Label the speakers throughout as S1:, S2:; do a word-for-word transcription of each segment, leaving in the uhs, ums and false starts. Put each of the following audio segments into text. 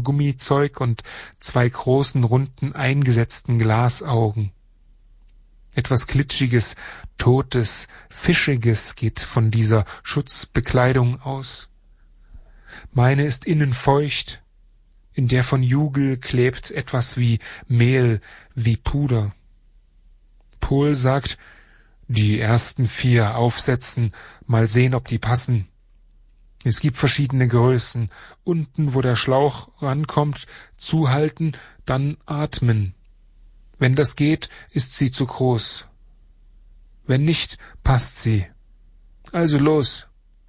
S1: Gummizeug und zwei großen, runden, eingesetzten Glasaugen. Etwas Glitschiges, Totes, Fischiges geht von dieser Schutzbekleidung aus. Meine ist innen feucht, in der von Jugel klebt etwas wie Mehl, wie Puder. Pol sagt, die ersten vier aufsetzen, mal sehen, ob die passen. Es gibt verschiedene Größen. Unten, wo der Schlauch rankommt, zuhalten, dann atmen. Wenn das geht, ist sie zu groß. Wenn nicht, passt sie. Also los.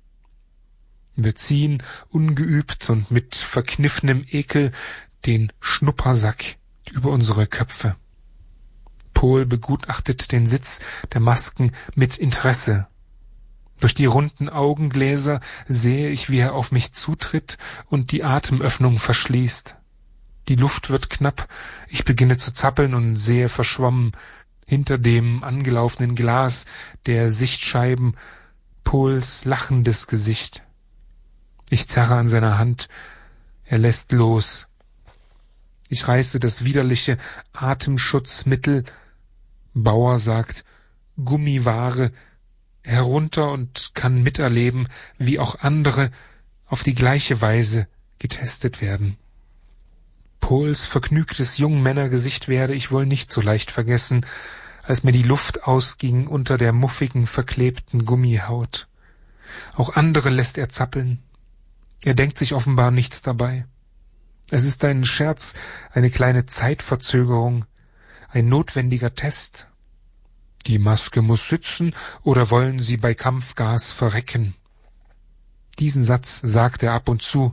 S1: Wir ziehen, ungeübt und mit verkniffenem Ekel, den Schnuppersack über unsere Köpfe. Pol begutachtet den Sitz der Masken mit Interesse. Durch die runden Augengläser sehe ich, wie er auf mich zutritt und die Atemöffnung verschließt. Die Luft wird knapp, ich beginne zu zappeln und sehe verschwommen hinter dem angelaufenen Glas der Sichtscheiben Pols lachendes Gesicht. Ich zerre an seiner Hand, er lässt los. Ich reiße das widerliche Atemschutzmittel, Bauer sagt, Gummiware, herunter und kann miterleben, wie auch andere auf die gleiche Weise getestet werden. Pols vergnügtes Jungmännergesicht werde ich wohl nicht so leicht vergessen, als mir die Luft ausging unter der muffigen, verklebten Gummihaut. Auch andere lässt er zappeln. Er denkt sich offenbar nichts dabei. Es ist ein Scherz, eine kleine Zeitverzögerung, ein notwendiger Test. Die Maske muss sitzen, oder wollen Sie bei Kampfgas verrecken? Diesen Satz sagt er ab und zu.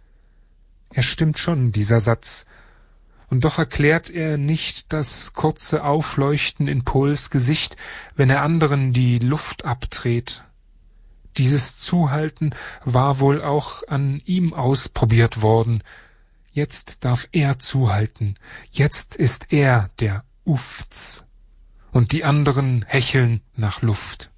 S1: Er stimmt schon, dieser Satz. Und doch erklärt er nicht das kurze Aufleuchten in Pols Gesicht, wenn er anderen die Luft abdreht. Dieses Zuhalten war wohl auch an ihm ausprobiert worden. Jetzt darf er zuhalten. Jetzt ist er der Ufts. Und die anderen hecheln nach Luft.